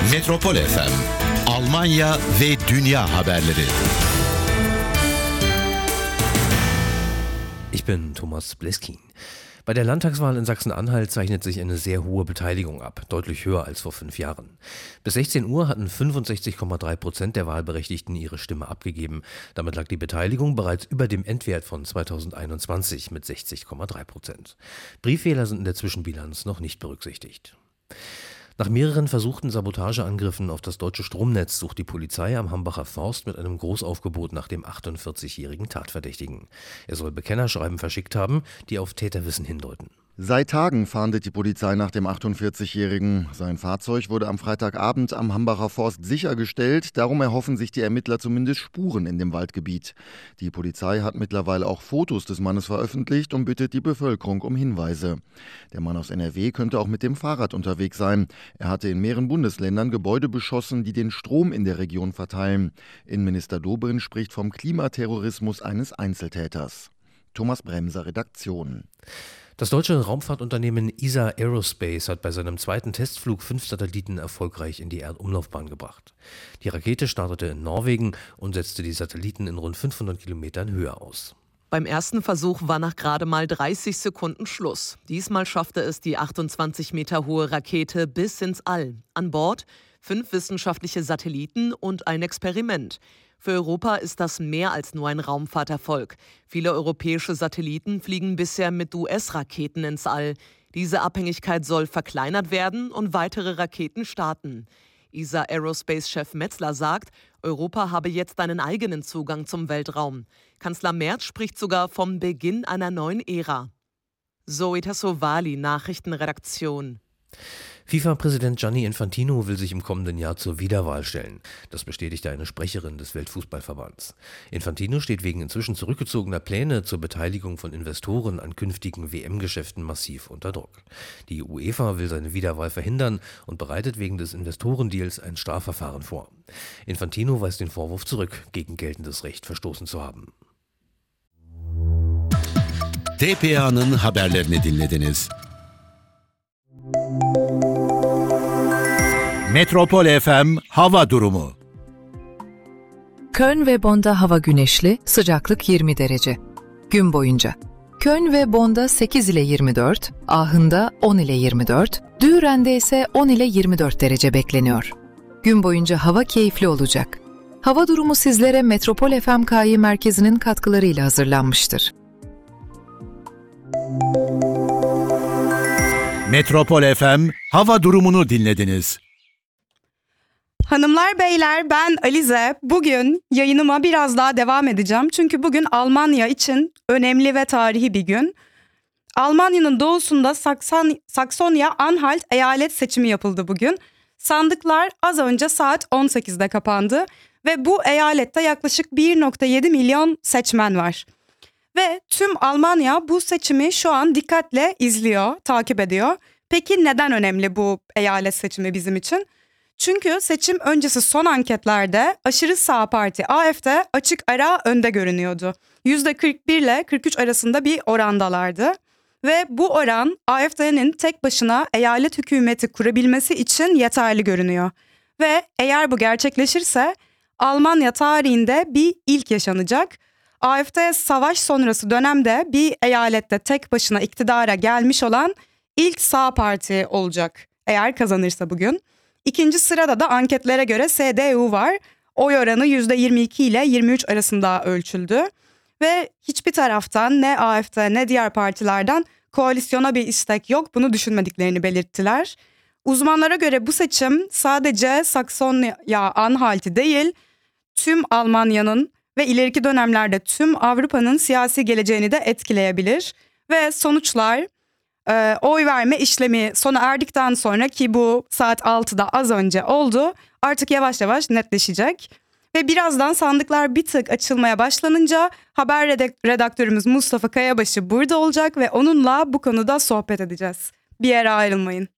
Metropol FM, Almanya ve dünya haberleri. Ich bin Thomas Bleskin. Bei der Landtagswahl in Sachsen-Anhalt zeichnet sich eine sehr hohe Beteiligung ab, deutlich höher als vor 5 Jahren. Bis 16 Uhr hatten 65,3% der Wahlberechtigten ihre Stimme abgegeben. Damit lag die Beteiligung bereits über dem Endwert von 2021 mit 60,3%. Brieffehler sind in der Zwischenbilanz noch nicht berücksichtigt. Nach mehreren versuchten Sabotageangriffen auf das deutsche Stromnetz sucht die Polizei am Hambacher Forst mit einem Großaufgebot nach dem 48-jährigen Tatverdächtigen. Er soll Bekennerschreiben verschickt haben, die auf Täterwissen hindeuten. Seit Tagen fahndet die Polizei nach dem 48-Jährigen. Sein Fahrzeug wurde am Freitagabend am Hambacher Forst sichergestellt. Darum erhoffen sich die Ermittler zumindest Spuren in dem Waldgebiet. Die Polizei hat mittlerweile auch Fotos des Mannes veröffentlicht und bittet die Bevölkerung um Hinweise. Der Mann aus NRW könnte auch mit dem Fahrrad unterwegs sein. Er hatte in mehreren Bundesländern Gebäude beschossen, die den Strom in der Region verteilen. Innenminister Dobrindt spricht vom Klimaterrorismus eines Einzeltäters. Thomas Bremser, Redaktion. Das deutsche Raumfahrtunternehmen ESA Aerospace hat bei seinem zweiten Testflug 5 Satelliten erfolgreich in die Erdumlaufbahn gebracht. Die Rakete startete in Norwegen und setzte die Satelliten in rund 500 Kilometern Höhe aus. Beim ersten Versuch war nach gerade mal 30 Sekunden Schluss. Diesmal schaffte es die 28 Meter hohe Rakete bis ins All. An Bord 5 wissenschaftliche Satelliten und ein Experiment. Für Europa ist das mehr als nur ein Raumfahrterfolg. Viele europäische Satelliten fliegen bisher mit US-Raketen ins All. Diese Abhängigkeit soll verkleinert werden und weitere Raketen starten. ESA Aerospace-Chef Metzler sagt, Europa habe jetzt einen eigenen Zugang zum Weltraum. Kanzler Merz spricht sogar vom Beginn einer neuen Ära. Zoe Tassovali, Nachrichtenredaktion. FIFA-Präsident Gianni Infantino will sich im kommenden Jahr zur Wiederwahl stellen. Das bestätigte eine Sprecherin des Weltfußballverbands. Infantino steht wegen inzwischen zurückgezogener Pläne zur Beteiligung von Investoren an künftigen WM-Geschäften massiv unter Druck. Die UEFA will seine Wiederwahl verhindern und bereitet wegen des Investorendeals ein Strafverfahren vor. Infantino weist den Vorwurf zurück, gegen geltendes Recht verstoßen zu haben. TPA'nın haberlerini dinlediniz. Metropol FM hava durumu. Köln ve Bonn'da hava güneşli, sıcaklık 20 derece. Gün boyunca. Köln ve Bonn'da 8 ile 24, Aachen'da 10 ile 24, Düren'de ise 10 ile 24 derece bekleniyor. Gün boyunca hava keyifli olacak. Hava durumu sizlere Metropol FM KY merkezinin katkılarıyla hazırlanmıştır. Metropol FM hava durumunu dinlediniz. Hanımlar beyler, ben Alize. Bugün yayınıma biraz daha devam edeceğim. Çünkü bugün Almanya için önemli ve tarihi bir gün. Almanya'nın doğusunda Saksonya-Anhalt eyalet seçimi yapıldı bugün. Sandıklar az önce saat 18'de kapandı ve bu eyalette yaklaşık 1,7 milyon seçmen var. Ve tüm Almanya bu seçimi şu an dikkatle izliyor, takip ediyor. Peki neden önemli bu eyalet seçimi bizim için? Çünkü seçim öncesi son anketlerde aşırı sağ parti AfD açık ara önde görünüyordu. %41 ile 43 arasında bir orandalardı. Ve bu oran AfD'nin tek başına eyalet hükümeti kurabilmesi için yeterli görünüyor. Ve eğer bu gerçekleşirse Almanya tarihinde bir ilk yaşanacak. AfD savaş sonrası dönemde bir eyalette tek başına iktidara gelmiş olan ilk sağ parti olacak eğer kazanırsa bugün. İkinci sırada da anketlere göre CDU var. Oy oranı %22 ile 23 arasında ölçüldü. Ve hiçbir taraftan ne AfD ne diğer partilerden koalisyona bir istek yok. Bunu düşünmediklerini belirttiler. Uzmanlara göre bu seçim sadece Saksonya-Anhalt'i değil, tüm Almanya'nın ve ileriki dönemlerde tüm Avrupa'nın siyasi geleceğini de etkileyebilir. Ve sonuçlar oy verme işlemi sona erdikten sonra, ki bu saat 6'da az önce oldu, artık yavaş yavaş netleşecek. Ve birazdan sandıklar bir tık açılmaya başlanınca haber redaktörümüz Mustafa Kayabaşı burada olacak ve onunla bu konuda sohbet edeceğiz. Bir yere ayrılmayın.